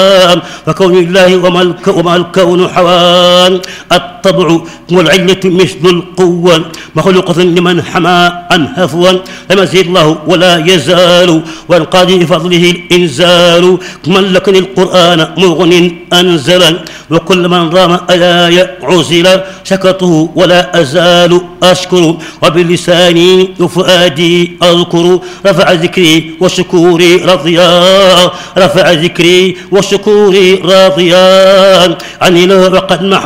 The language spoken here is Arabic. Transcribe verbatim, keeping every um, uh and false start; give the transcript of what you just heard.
فكون الله وما الكون حوان. الطبع والعلة مثل القوة مخلوقة لمن حمى عن هفوا لم يزل الله ولا يزال والقاضي بفضله الإنزال من لكن القرآن مغن أنزلا وكل من رام آية عزل شكرته ولا أزال أشكر وبلساني وفؤادي أذكر رفع ذكري وشكوري رضيان رفع ذكري وشكوري راضيان عن الله وقد